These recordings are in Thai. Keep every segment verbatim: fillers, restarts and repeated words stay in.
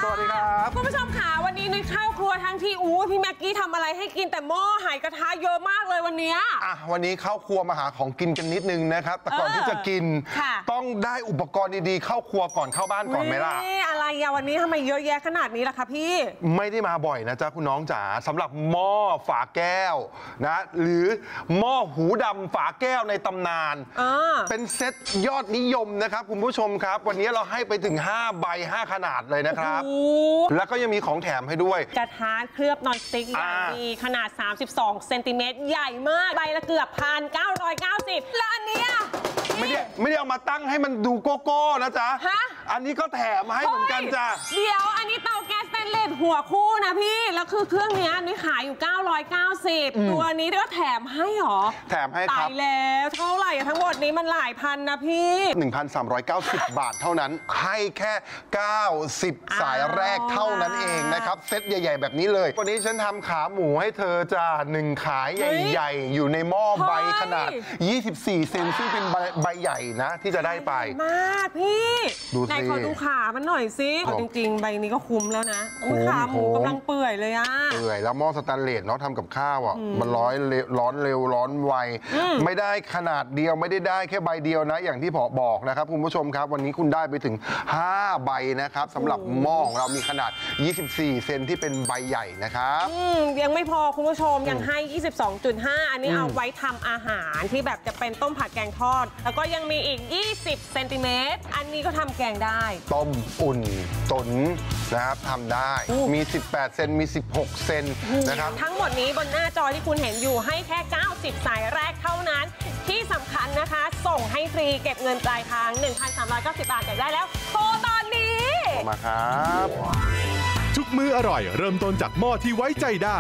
สวัสดีครับคุณผู้ชมค่ะวันนี้นุ้ยเข้าครัวทั้งที่อู้พี่แม็กกี้ทำอะไรให้กินแต่หม้อหายกระทะเยอะมากเลยวันนี้อ่ะวันนี้เข้าครัวมาหาของกินกันนิดนึงนะครับแต่ก่อนที่จะกินต้องได้อุปกรณ์ดีๆเข้าครัวก่อนเข้าบ้านก่อนไหมล่ะนี่อะไรอะวันนี้ทำไมเยอะแยะขนาดนี้ล่ะคะพี่ไม่ได้มาบ่อยนะจ๊ะคุณน้องจ๋าสำหรับหม้อฝาแก้วนะหรือหม้อหูดำฝาแก้วในตำนานเป็นเซ็ตยอดนิยมนะครับคุณผู้ชมครับวันนี้เราให้ไปถึงห้าใบห้าขนาดเลยนะครับแล้วก็ยังมีของแถมให้ด้วยกระทะเคลือบนอนสติ๊กอย่างดีขนาดสามสิบสองเซนติเมตรใหญ่มากใบละเกือบพันเก้าร้อยเก้าสิบและอันนี้ไม่ได้ไม่ได้เอามาตั้งให้มันดูโกโก้นะจ๊ะอันนี้ก็แถมให้เหมือนกันจ้ะเดี๋ยวอันนี้เตาแก๊สสแตนเลสหัวคู่นะพี่แล้วคือเครื่องนี้นุ้ยขายอยู่เก้าร้อยเก้าสิบตัวนี้ก็แถมให้หรอแถมให้ครับตายแล้วเท่าไหร่ทั้งหมดนี้มันหลายพันนะพี่หนึ่งพันสามร้อยเก้าสิบ บาทเท่านั้นให้แค่เก้าสิบสายแรกเท่านั้นเองนะครับเซตใหญ่ๆแบบนี้เลยวันนี้ฉันทำขาหมูให้เธอจ้าหนึ่งขายใหญ่ๆอยู่ในหม้อใบขนาดยี่สิบสี่เซนซึ่งเป็นใบใหญ่นะที่จะได้ไปมากพี่ไหนขอดูขามันหน่อยสิจริงๆใบนี้ก็คุ้มแล้วนะขาหมูกำลังเปื่อยเลยอะเปื่อยแล้วหม้อสแตนเลสเนาะทำกับข้าวอ่ะมันร้อนร้อนเร็วร้อนไวไม่ได้ขนาดเดียวไม่ได้ได้แค่ใบเดียวนะอย่างที่พอบอกนะครับคุณผู้ชมครับวันนี้คุณได้ไปถึงห้าใบนะครับสำหรับหม้อของเรามีขนาดยี่สิบสี่เซนที่เป็นใบใหญ่นะครับยังไม่พอคุณผู้ชมยังให้ ยี่สิบสองจุดห้า อันนี้เอาไว้ทำอาหารที่แบบจะเป็นต้มผัดแกงทอดแล้วก็ยังมีอีกยี่สิบเซนติเมตรอันนี้ก็ทำแกงได้ต้มอุ่นตุ๋นนะครับทำได้มีสิบแปดเซนมีสิบหกเซนนะครับทั้งหมดนี้บนหน้าจอที่คุณเห็นอยู่ให้แค่เก้าสิบสายแรกเท่านั้นที่สำคัญนะคะส่งให้ฟรีเก็บเงินปลายทาง หนึ่งพันสามร้อยเก้าสิบ บาทอยากได้แล้วโทรตอนนี้มาครับทุกมื้ออร่อยเริ่มต้นจากหม้อที่ไว้ใจได้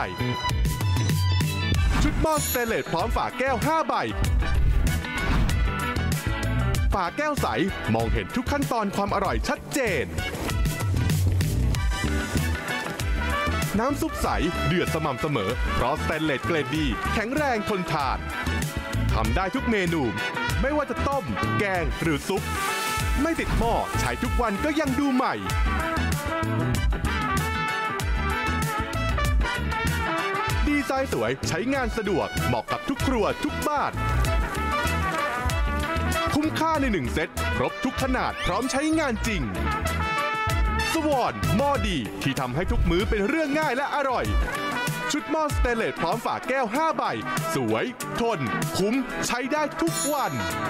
ชุดหม้อสเตนเลสพร้อมฝาแก้วห้าใบฝาแก้วใสมองเห็นทุกขั้นตอนความอร่อยชัดเจนน้ำซุปใสเดือดสม่ำเสมอเพราะสเตนเลสเกรดดีแข็งแรงทนทานทำได้ทุกเมนูไม่ว่าจะต้มแกงหรือซุปไม่ติดหม้อใช้ทุกวันก็ยังดูใหม่ดีไซน์สวยใช้งานสะดวกเหมาะกับทุกครัวทุกบ้านคุ้มค่าในหนึ่งเซตครบทุกขนาดพร้อมใช้งานจริงสวอนหม้อดีที่ทำให้ทุกมื้อเป็นเรื่องง่ายและอร่อยชุดหม้อสเตนเลสพร้อมฝาแก้วห้าใบสวยทนคุ้มใช้ได้ทุกวัน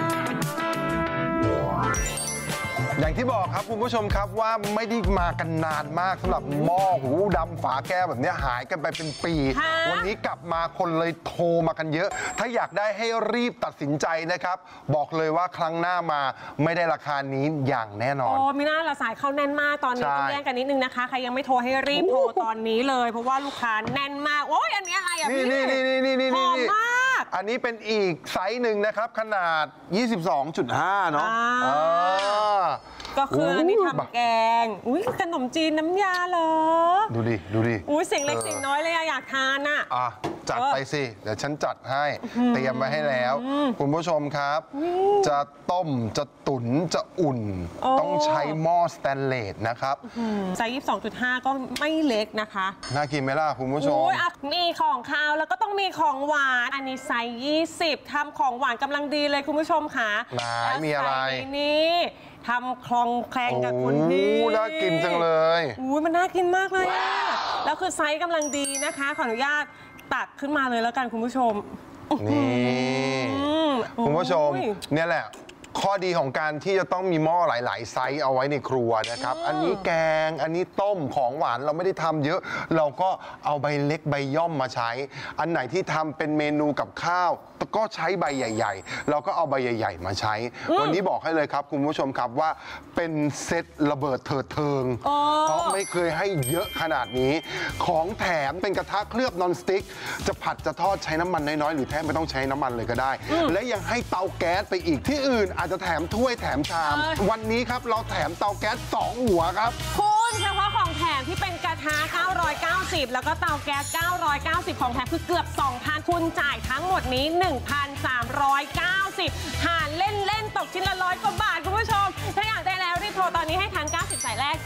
อย่างที่บอกครับคุณผู้ชมครับว่าไม่ได้มากันนานมากสำหรับหม้อหูดำฝาแก้วแบบนี้หายกันไปเป็นปีวันนี้กลับมาคนเลยโทรมากันเยอะถ้าอยากได้ให้รีบตัดสินใจนะครับบอกเลยว่าครั้งหน้ามาไม่ได้ราคานี้อย่างแน่นอนโอ้ไม่น่าละสายเข้าแน่นมากตอนนี้ต้องแย่งกันนิดนึงนะคะใครยังไม่โทรให้รีบโทรตอนนี้เลยเพราะว่าลูกค้าแน่นมากโอ้ยอันนี้อะไรอ่ะพี่นี่นี่นี่นี่นี่หอมมากอันนี้เป็นอีกไซส์หนึ่งนะครับขนาด ยี่สิบสองจุดห้า เนาะก็คืออันนี้ทำแกงอุ้ยขนมจีนน้ำยาเหรอดูดิดูดิอุ้ยเสียงเล็กเสียงน้อยเลยอยากทานอ่ะอ่ะจัดไปสิเดี๋ยวฉันจัดให้เตรียมมาให้แล้วคุณผู้ชมครับจะต้มจะตุ๋นจะอุ่นต้องใช้หม้อสแตนเลสนะครับไซส์ ยี่สิบสองจุดห้า ก็ไม่เล็กนะคะน่ากินไหมล่ะคุณผู้ชมมีของคาวแล้วก็ต้องมีของหวานอันนี้ไซส์ยี่สิบทำของหวานกำลังดีเลยคุณผู้ชมค่ะไหนมีอะไรนี่ทำคลองแคลงกับคุณพี่น่ากินจังเลยอุ้ยมันน่ากินมากเลยแล้วคือไซส์กำลังดีนะคะขออนุญาตตักขึ้นมาเลยแล้วกันคุณผู้ชมนี่คุณผู้ชมเนี่ยแหละข้อดีของการที่จะต้องมีหม้อหลายๆไซส์เอาไว้ในครัวนะครับอันนี้แกงอันนี้ต้มของหวานเราไม่ได้ทำเยอะเราก็เอาใบเล็กใบย่อมมาใช้อันไหนที่ทำเป็นเมนูกับข้าวก็ใช้ใบใหญ่ๆเราก็เอาใบใหญ่ๆมาใช้วันนี้บอกให้เลยครับคุณผู้ชมครับว่าเป็นเซตระเบิดเถิดเทิงเพราะไม่เคยให้เยอะขนาดนี้ของแถมเป็นกระทะเคลือบนอนสติ๊กจะผัดจะทอดใช้น้ำมันน้อยๆหรือแทบไม่ต้องใช้น้ำมันเลยก็ได้และยังให้เตาแก๊สไปอีกที่อื่นอาจจะแถมถ้วยแถมชามวันนี้ครับเราแถมเตาแก๊สสองหัวครับคุณเฉพาะของแถมที่เป็นกระทะเก้าร้อยเก้าสิบแล้วก็เตาแก๊สเก้าร้อยเก้าสิบของแถมคือเกือบ สองพัน คุณจ่ายทั้งหมดนี้ หนึ่งพันสามร้อยเก้าสิบ หารเล่นๆตกชิ้นละร้อยกว่าบาทคุณผู้ชมถ้าอยากได้แล้วรีบโทรตอนนี้ให้